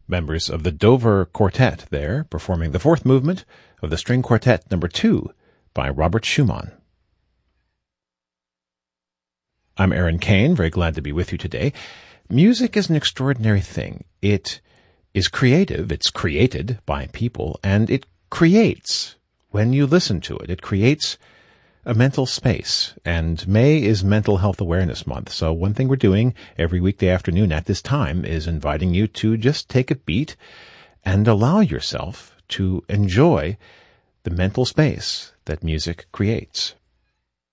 members of the Dover Quartet there, performing the fourth movement of the String Quartet No. 2 by Robert Schumann. I'm Aaron Kane, very glad to be with you today. Music is an extraordinary thing. It is creative, it's created by people, and it creates when you listen to it. It creates a mental space, and May is Mental Health Awareness Month. So one thing we're doing every weekday afternoon at this time is inviting you to just take a beat and allow yourself to enjoy the mental space that music creates.